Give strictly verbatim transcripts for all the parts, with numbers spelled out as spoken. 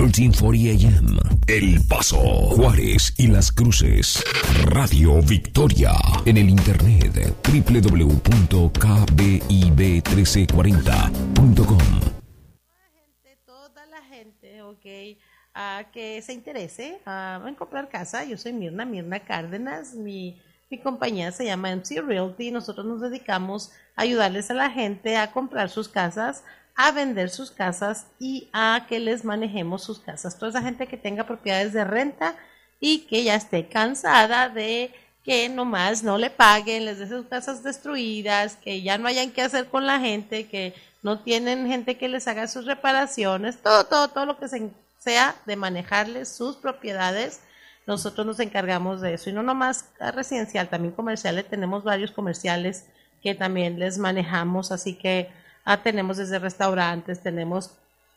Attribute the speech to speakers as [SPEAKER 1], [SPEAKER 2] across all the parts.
[SPEAKER 1] trece cuarenta A M. El Paso, Juárez y Las Cruces. Radio Victoria. En el internet doble u doble u doble u punto k b i b trece cuarenta punto com.
[SPEAKER 2] Toda la gente, ok, uh, que se interese uh, en comprar casa. Yo soy Mirna, Mirna Cárdenas. Mi, mi compañía se llama M C Realty. Nosotros nos dedicamos a ayudarles a la gente a comprar sus casas, a vender sus casas y a que les manejemos sus casas. Toda esa gente que tenga propiedades de renta y que ya esté cansada de que nomás no le paguen, les dejen sus casas destruidas, que ya no hayan qué hacer con la gente, que no tienen gente que les haga sus reparaciones, todo, todo, todo lo que sea de manejarles sus propiedades, nosotros nos encargamos de eso. Y no nomás residencial, también comerciales, tenemos varios comerciales que también les manejamos, así que ah, tenemos desde restaurantes, tenemos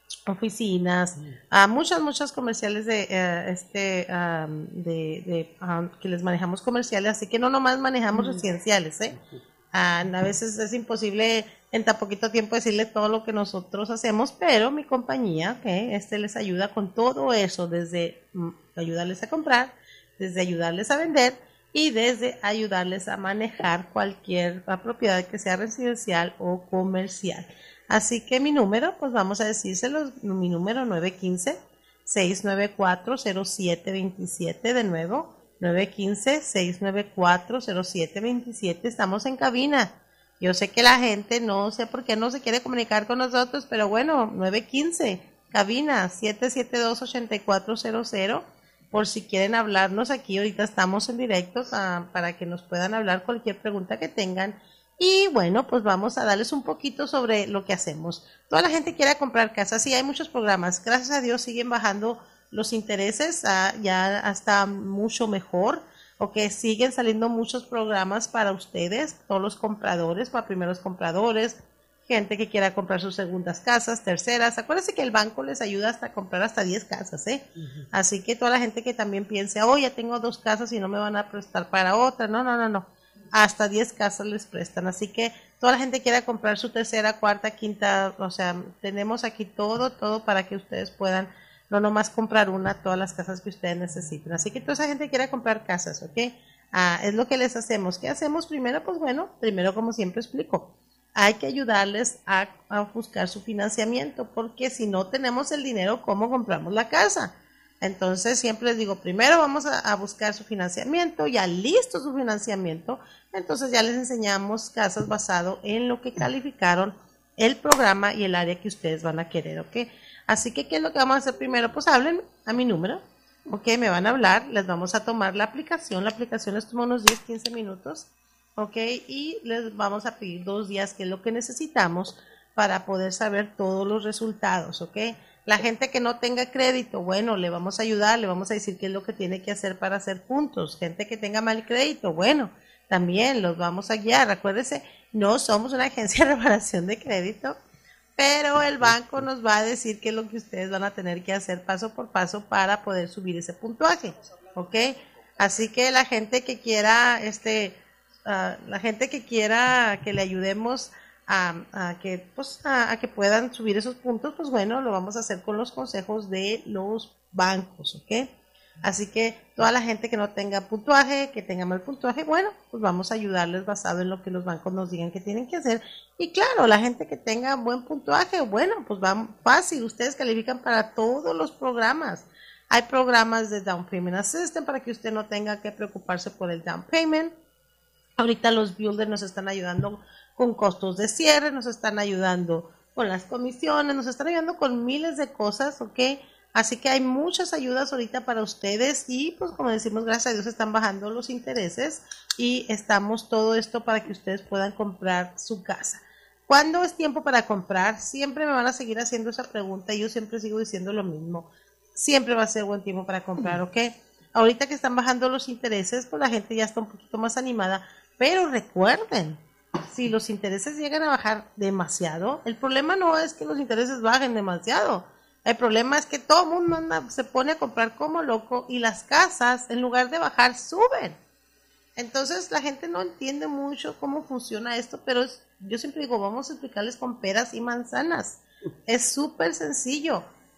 [SPEAKER 2] oficinas, uh, muchas, muchas comerciales de uh, este um, de, de um, que les manejamos comerciales, así que no nomás manejamos mm. residenciales, ¿eh? Uh, a veces es imposible en tan poquito tiempo decirle todo lo que nosotros hacemos, pero mi compañía, que este les ayuda con todo eso, desde um, ayudarles a comprar, desde ayudarles a vender y desde ayudarles a manejar cualquier propiedad que sea residencial o comercial. Así que mi número, pues vamos a decírselo, mi número nueve uno cinco, seis nueve cuatro, cero siete dos siete, de nuevo, nueve uno cinco, seis nueve cuatro, cero siete dos siete, estamos en cabina. Yo sé que la gente no sé por qué no se quiere comunicar con nosotros, pero bueno, nueve uno cinco, cabina, siete siete dos, ocho cuatro cero cero, por si quieren hablarnos aquí, ahorita estamos en directo uh, para que nos puedan hablar cualquier pregunta que tengan. Y bueno, pues vamos a darles un poquito sobre lo que hacemos. Toda la gente quiere comprar casas, sí, hay muchos programas. Gracias a Dios siguen bajando los intereses, uh, ya hasta mucho mejor. O que siguen saliendo muchos programas para ustedes, todos los compradores, para primeros compradores, gente que quiera comprar sus segundas casas, terceras. Acuérdense que el banco les ayuda hasta comprar hasta diez casas, ¿eh? Uh-huh. Así que toda la gente que también piense, oh, ya tengo dos casas y no me van a prestar para otra. No, no, no, no. Hasta diez casas les prestan, así que toda la gente quiera comprar su tercera, cuarta, quinta, o sea, tenemos aquí todo, todo para que ustedes puedan no nomás comprar una, todas las casas que ustedes necesiten, así que toda esa gente quiera comprar casas, ¿ok? Ah, es lo que les hacemos. ¿Qué hacemos primero? Pues bueno, primero como siempre explico, hay que ayudarles a, a buscar su financiamiento, porque si no tenemos el dinero, ¿cómo compramos la casa? Entonces siempre les digo, primero vamos a, a buscar su financiamiento, ya listo su financiamiento, entonces ya les enseñamos casas basado en lo que calificaron el programa y el área que ustedes van a querer, ¿ok? Así que, ¿qué es lo que vamos a hacer primero? Pues hablen a mi número, ¿ok? Me van a hablar, les vamos a tomar la aplicación, la aplicación les toma unos diez, quince minutos, ¿ok? Y les vamos a pedir dos días, que es lo que necesitamos para poder saber todos los resultados, ¿ok? La gente que no tenga crédito, bueno, le vamos a ayudar, le vamos a decir qué es lo que tiene que hacer para hacer puntos. Gente que tenga mal crédito, bueno, también los vamos a guiar. Acuérdense, no somos una agencia de reparación de crédito, pero el banco nos va a decir qué es lo que ustedes van a tener que hacer paso por paso para poder subir ese puntuaje, ¿ok? Así que la gente que quiera, este, uh, la gente que quiera que le ayudemos A, a que pues a, a que puedan subir esos puntos, pues bueno, lo vamos a hacer con los consejos de los bancos, ¿ok? Así que toda la gente que no tenga puntuaje, que tenga mal puntuaje, bueno, pues vamos a ayudarles basado en lo que los bancos nos digan que tienen que hacer. Y claro, la gente que tenga buen puntuaje, bueno, pues va fácil, ustedes califican para todos los programas. Hay programas de Down Payment Assistance para que usted no tenga que preocuparse por el down payment. Ahorita los builders nos están ayudando con costos de cierre, nos están ayudando con las comisiones, nos están ayudando con miles de cosas, ¿ok? Así que hay muchas ayudas ahorita para ustedes y pues como decimos, gracias a Dios están bajando los intereses y estamos todo esto para que ustedes puedan comprar su casa. ¿Cuándo es tiempo para comprar? Siempre me van a seguir haciendo esa pregunta y yo siempre sigo diciendo lo mismo. Siempre va a ser buen tiempo para comprar, ¿ok? Ahorita que están bajando los intereses, pues la gente ya está un poquito más animada, pero recuerden, si los intereses llegan a bajar demasiado, el problema no es que los intereses bajen demasiado, el problema es que todo el mundo anda, se pone a comprar como loco y las casas, en lugar de bajar, suben. Entonces la gente no entiende mucho cómo funciona esto, pero es, yo siempre digo, vamos a explicarles con peras y manzanas. Es súper sencillo.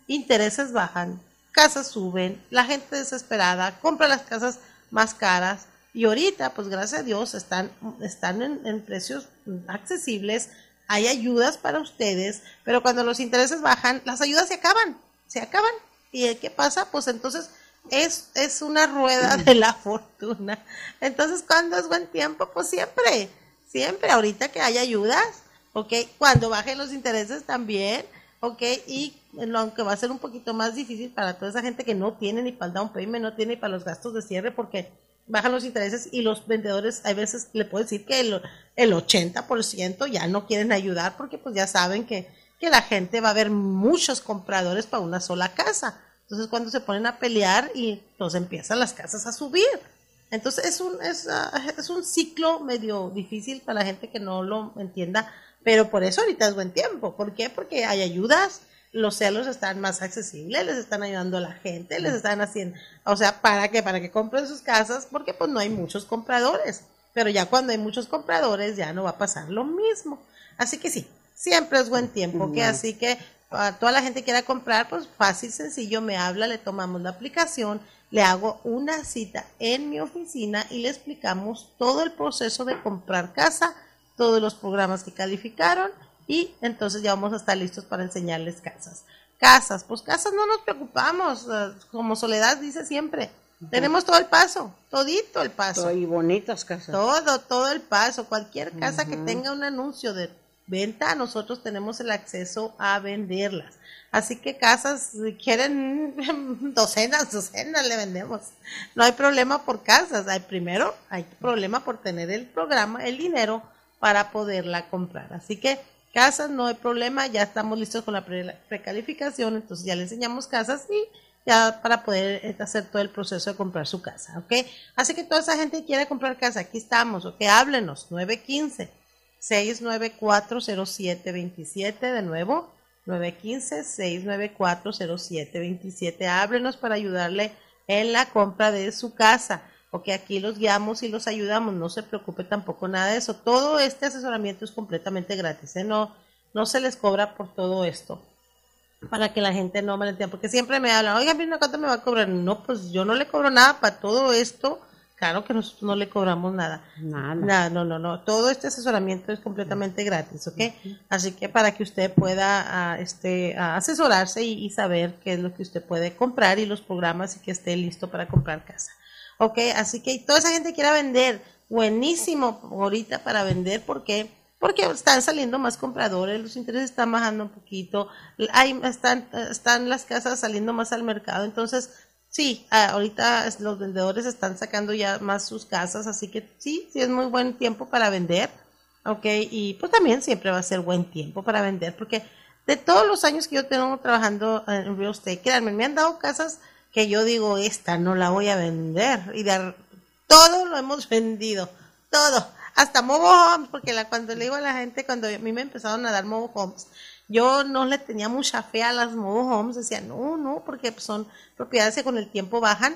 [SPEAKER 2] intereses bajan, casas suben, la gente desesperada compra las casas más caras y ahorita, pues gracias a Dios, están, están en, en precios accesibles, hay ayudas para ustedes, pero cuando los intereses bajan, las ayudas se acaban, se acaban. ¿Y qué pasa? Pues entonces es, es una rueda de la fortuna. Entonces, ¿cuándo es buen tiempo? Pues siempre, siempre, ahorita que hay ayudas, ¿ok? Cuando bajen los intereses también, ¿ok? Y aunque va a ser un poquito más difícil para toda esa gente que no tiene ni para el down payment, no tiene ni para los gastos de cierre, porque bajan los intereses y los vendedores, a veces le puedo decir que el, el ochenta por ciento ya no quieren ayudar porque pues ya saben que, que la gente va a haber muchos compradores para una sola casa. Entonces cuando se ponen a pelear y pues empiezan las casas a subir. Entonces es un, es, uh, es un ciclo medio difícil para la gente que no lo entienda, pero por eso ahorita es buen tiempo. ¿Por qué? Porque hay ayudas, los celos están más accesibles, les están ayudando a la gente, les están haciendo, o sea, ¿para qué? Para que compren sus casas, porque pues no hay muchos compradores, pero ya cuando hay muchos compradores ya no va a pasar lo mismo. Así que sí, siempre es buen tiempo, que así que a toda la gente que quiera comprar, pues fácil, sencillo, me habla, le tomamos la aplicación, le hago una cita en mi oficina y le explicamos todo el proceso de comprar casa, todos los programas que calificaron, y entonces ya vamos a estar listos para enseñarles casas. Casas, pues casas no nos preocupamos, como Soledad dice siempre, uh-huh. Tenemos todo el paso, todito el paso.
[SPEAKER 3] Y bonitas casas.
[SPEAKER 2] Todo, todo el paso, cualquier casa uh-huh. que tenga un anuncio de venta, nosotros tenemos el acceso a venderlas. Así que casas, si quieren docenas, docenas le vendemos. No hay problema por casas, hay primero, hay problema por tener el programa, el dinero para poderla comprar. Así que casas no hay problema, ya estamos listos con la pre- precalificación, entonces ya le enseñamos casas y ya para poder hacer todo el proceso de comprar su casa, ¿ok? Así que toda esa gente que quiera comprar casa, aquí estamos, ¿ok? Háblenos, nueve uno cinco, seis nueve cuatro, cero siete dos siete, de nuevo, nueve uno cinco, seis nueve cuatro, cero siete dos siete, háblenos para ayudarle en la compra de su casa. Porque aquí los guiamos y los ayudamos, no se preocupe tampoco nada de eso. Todo este asesoramiento es completamente gratis, ¿eh? no, no se les cobra por todo esto, para que la gente no me lo entienda, porque siempre me hablan, oiga, mira, ¿cuánto me va a cobrar? No, pues yo no le cobro nada para todo esto, claro que nosotros no le cobramos nada.
[SPEAKER 3] Nada.
[SPEAKER 2] Nada, no, no, no, todo este asesoramiento es completamente gratis, ¿ok? Uh-huh. Así que para que usted pueda uh, este, uh, asesorarse y, y saber qué es lo que usted puede comprar y los programas y que esté listo para comprar casa. Ok, así que toda esa gente que quiera vender, buenísimo ahorita para vender, porque porque están saliendo más compradores, los intereses están bajando un poquito, hay, están, están las casas saliendo más al mercado, entonces sí, ahorita los vendedores están sacando ya más sus casas, así que sí, sí es muy buen tiempo para vender, ok, y pues también siempre va a ser buen tiempo para vender, porque de todos los años que yo tengo trabajando en real estate, créanme, me han dado casas que yo digo, esta no la voy a vender, y de, todo lo hemos vendido, todo, hasta mobile homes, porque la, cuando le digo a la gente, cuando a mí me empezaron a dar mobile homes, yo no le tenía mucha fe a las mobile homes, decía, no, no, porque son propiedades que con el tiempo bajan,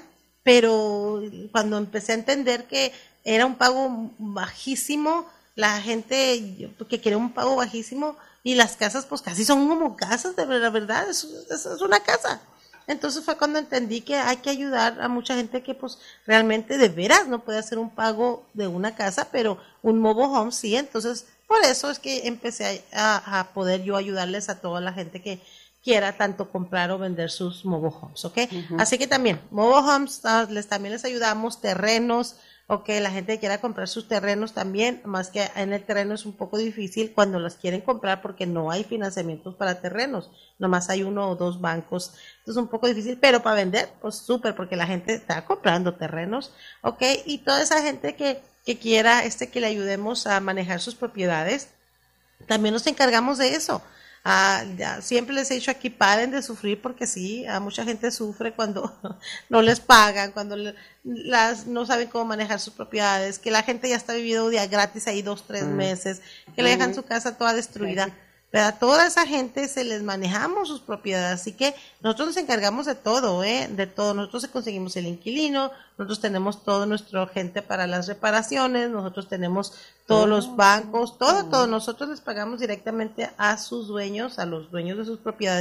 [SPEAKER 2] pero cuando empecé a entender que era un pago bajísimo, la gente que quiere un pago bajísimo, y las casas pues casi son como casas, de la verdad, es, es, es una casa. Entonces fue cuando entendí que hay que ayudar a mucha gente que pues realmente de veras no puede hacer un pago de una casa, pero un mobile home sí. Entonces por eso es que empecé a, a poder yo ayudarles a toda la gente que quiera tanto comprar o vender sus mobile homes, ¿ok? Uh-huh. Así que también, mobile homes, uh, les, también les ayudamos, terrenos, ok, la gente que quiera comprar sus terrenos también, más que en el terreno es un poco difícil cuando las quieren comprar porque no hay financiamientos para terrenos, nomás hay uno o dos bancos, entonces es un poco difícil, pero para vender, pues súper, porque la gente está comprando terrenos, ok, y toda esa gente que, que quiera este que le ayudemos a manejar sus propiedades, también nos encargamos de eso. Ah, ya, siempre les he dicho aquí, paren de sufrir, porque sí, a mucha gente sufre cuando no les pagan, cuando le, las no saben cómo manejar sus propiedades, que la gente ya está viviendo día gratis ahí dos, tres mm. meses, que mm. le dejan su casa toda destruida. Sí. Pero a toda esa gente se les manejamos sus propiedades, así que nosotros nos encargamos de todo, ¿eh? De todo. Nosotros conseguimos el inquilino, nosotros tenemos todo nuestro gente para las reparaciones, nosotros tenemos todos oh, los bancos, todo, oh. todo. Nosotros les pagamos directamente a sus dueños, a los dueños de sus propiedades,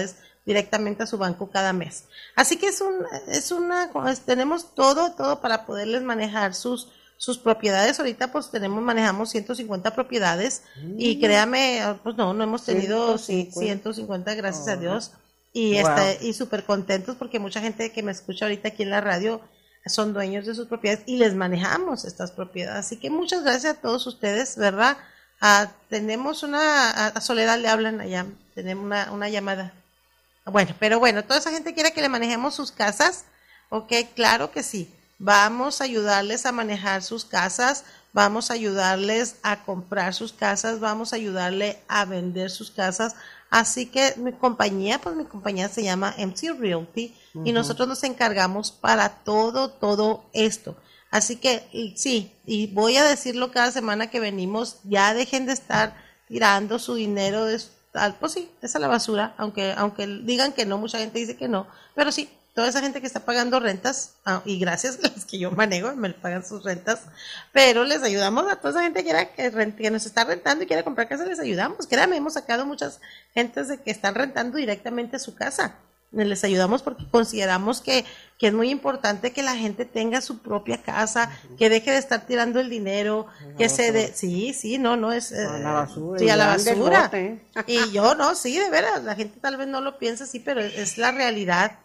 [SPEAKER 2] directamente a su banco cada mes. Así que es un, es una, tenemos todo, todo para poderles manejar sus, sus propiedades. Ahorita pues tenemos, manejamos ciento cincuenta propiedades mm. y créame, pues no, no hemos tenido ciento cincuenta, ciento cincuenta gracias oh, a Dios. Y wow. este, y súper contentos porque mucha gente que me escucha ahorita aquí en la radio son dueños de sus propiedades y les manejamos estas propiedades. Así que muchas gracias a todos ustedes, ¿verdad? Ah, tenemos una, a Soledad le hablan allá, tenemos una, una llamada. Bueno, pero bueno, toda esa gente quiere que le manejemos sus casas, ok, claro que sí. Vamos a ayudarles a manejar sus casas, vamos a ayudarles a comprar sus casas, vamos a ayudarle a vender sus casas. Así que mi compañía, pues mi compañía se llama M C Realty uh-huh. y nosotros nos encargamos para todo, todo esto. Así que sí, y voy a decirlo cada semana que venimos, ya dejen de estar tirando su dinero de pues sí, es a la basura, aunque aunque digan que no, mucha gente dice que no, pero sí, toda esa gente que está pagando rentas, ah, y gracias a las que yo manejo, me pagan sus rentas, pero les ayudamos a toda esa gente que, era, que, rent, que nos está rentando y quiere comprar casa, les ayudamos. Créanme, hemos sacado muchas gentes de que están rentando directamente su casa. Les ayudamos porque consideramos que, que es muy importante que la gente tenga su propia casa, que deje de estar tirando el dinero, que se de, sí, sí, no, no es,
[SPEAKER 3] a la basura,
[SPEAKER 2] sí, a la basura. Y yo no, sí, de veras, la gente tal vez no lo piensa así, pero es la realidad.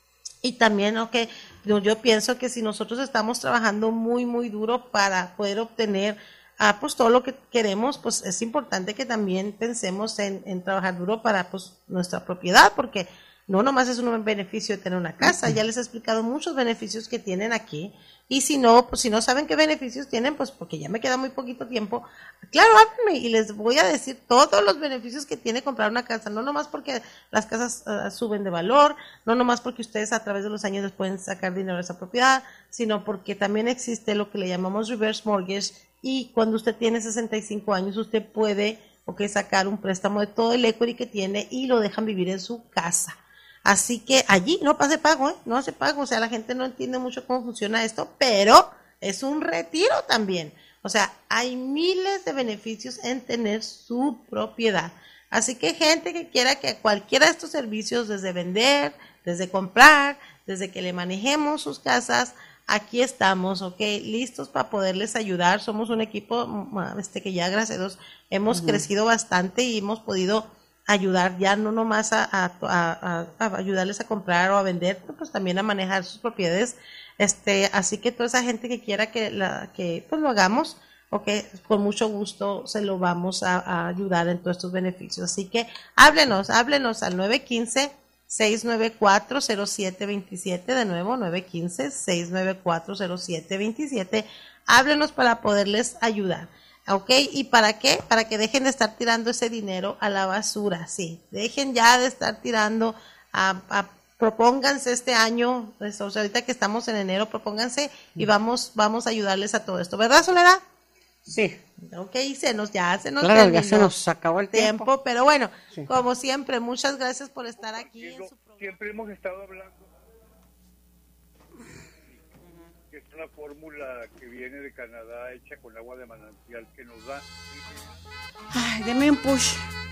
[SPEAKER 2] Y también, ok, yo, yo pienso que si nosotros estamos trabajando muy, muy duro para poder obtener ah, pues todo lo que queremos, pues es importante que también pensemos en, en trabajar duro para pues nuestra propiedad, porque no nomás es un beneficio de tener una casa, ya les he explicado muchos beneficios que tienen aquí, y si no, pues si no saben qué beneficios tienen, pues porque ya me queda muy poquito tiempo, claro, háblenme y les voy a decir todos los beneficios que tiene comprar una casa, no nomás porque las casas uh, suben de valor, no nomás porque ustedes a través de los años les pueden sacar dinero de esa propiedad, sino porque también existe lo que le llamamos reverse mortgage, y cuando usted tiene sesenta y cinco años, usted puede okay, sacar un préstamo de todo el equity que tiene y lo dejan vivir en su casa. Así que allí no hace pago, ¿eh? No hace pago, o sea, la gente no entiende mucho cómo funciona esto, pero es un retiro también. O sea, hay miles de beneficios en tener su propiedad. Así que gente que quiera que cualquiera de estos servicios, desde vender, desde comprar, desde que le manejemos sus casas, aquí estamos, ok, listos para poderles ayudar. Somos un equipo este, que ya, gracias a Dios, hemos uh-huh. crecido bastante y hemos podido ayudar ya no nomás a, a, a, a ayudarles a comprar o a vender, pues también a manejar sus propiedades. Este, así que toda esa gente que quiera que la que pues lo hagamos, okay, con mucho gusto se lo vamos a, a ayudar en todos estos beneficios. Así que háblenos, háblenos al nueve uno cinco, seis nueve cuatro, cero siete dos siete, de nuevo nueve uno cinco, seis nueve cuatro, cero siete dos siete. Háblenos para poderles ayudar. ¿Ok? ¿Y para qué? Para que dejen de estar tirando ese dinero a la basura, sí. Dejen ya de estar tirando, a, a propónganse este año, pues, o sea, ahorita que estamos en enero, propónganse y vamos vamos a ayudarles a todo esto. ¿Verdad, Soledad?
[SPEAKER 3] Sí.
[SPEAKER 2] Ok, se nos ya, se nos
[SPEAKER 3] claro,
[SPEAKER 2] terminó
[SPEAKER 3] ya se nos acabó el tiempo.
[SPEAKER 2] tiempo pero bueno,
[SPEAKER 3] sí.
[SPEAKER 2] Como siempre, muchas gracias por estar aquí en su programa.
[SPEAKER 4] Siempre hemos estado hablando que es una fórmula que viene de Canadá hecha con agua de manantial que nos da.
[SPEAKER 3] Ay, deme un push.